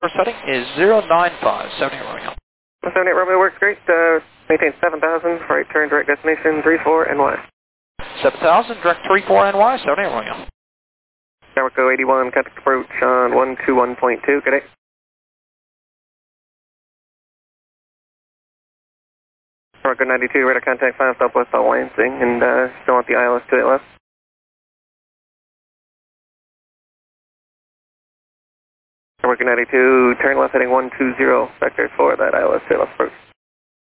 First setting is 095, 78 Romeo. 78 Romeo works great. Maintain 7,000, right turn, direct destination 34 NY. 7,000, direct 34 NY, 78 Romeo. Cameco 81, contact approach on 121.2, good day. Cameco 92, radar contact 5 southwest on Lansing, and still at the ILS to the left. Cameco 92, turn left heading 120, vector for that ILS to the left approach.